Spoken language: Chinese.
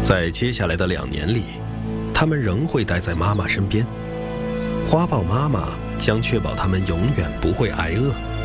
在接下来的2年里，他们仍会待在妈妈身边。花豹妈妈将确保他们永远不会挨饿。